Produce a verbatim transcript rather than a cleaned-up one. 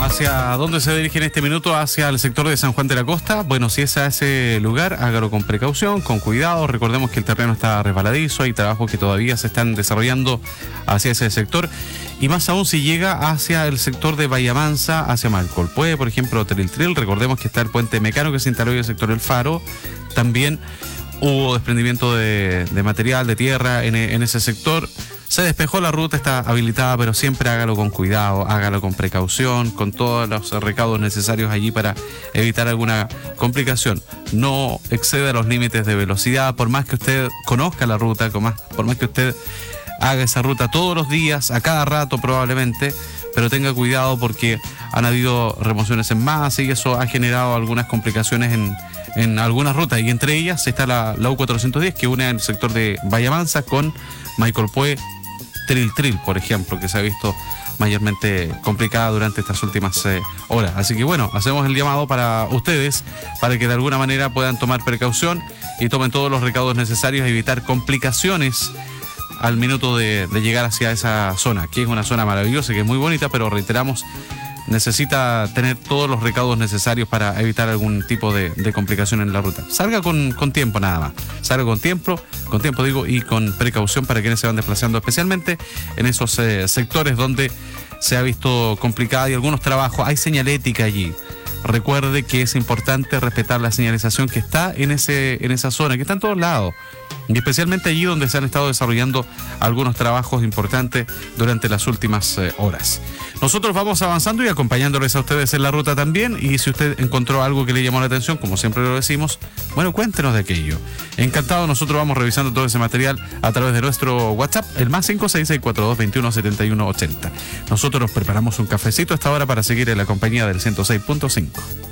¿Hacia dónde se dirige en este minuto? Hacia el sector de San Juan de la Costa. Bueno, si es a ese lugar, hágalo con precaución, con cuidado. Recordemos que el terreno está resbaladizo, hay trabajos que todavía se están desarrollando hacia ese sector. Y más aún si llega hacia el sector de Bahía Mansa, hacia Malcolpue, por ejemplo, Tril Tril. Recordemos que está el puente Mecano que se instaló en el sector del Faro. También hubo desprendimiento de, de material, de tierra en, en ese sector. Se despejó la ruta, está habilitada, pero siempre hágalo con cuidado, hágalo con precaución, con todos los recaudos necesarios allí para evitar alguna complicación. No exceda los límites de velocidad, por más que usted conozca la ruta, por más, por más que usted haga esa ruta todos los días, a cada rato probablemente, pero tenga cuidado porque han habido remociones en masa y eso ha generado algunas complicaciones en, en algunas rutas, y entre ellas está la, la U cuatrocientos diez que une el sector de Bahía Mansa con Malcolpue, Tril Tril, por ejemplo, que se ha visto mayormente complicada durante estas últimas eh, horas. Así que bueno, hacemos el llamado para ustedes, para que de alguna manera puedan tomar precaución y tomen todos los recaudos necesarios a evitar complicaciones al minuto de, de llegar hacia esa zona, que es una zona maravillosa, que es muy bonita, pero reiteramos, necesita tener todos los recaudos necesarios para evitar algún tipo de, de complicación en la ruta. Salga con, con tiempo nada más. Salga con tiempo, con tiempo digo, y con precaución para quienes se van desplazando, especialmente en esos eh, sectores donde se ha visto complicada y algunos trabajos. Hay señalética allí. Recuerde que es importante respetar la señalización que está en ese en esa zona, que está en todos lados, y especialmente allí donde se han estado desarrollando algunos trabajos importantes durante las últimas eh, horas. Nosotros vamos avanzando y acompañándoles a ustedes en la ruta también, y si usted encontró algo que le llamó la atención, como siempre lo decimos, bueno, cuéntenos de aquello. Encantado, nosotros vamos revisando todo ese material a través de nuestro WhatsApp, el más cinco seis seis cuatro dos, veintiuno setenta y uno ochenta. Nosotros preparamos un cafecito a esta hora para seguir en la compañía del ciento seis punto cinco.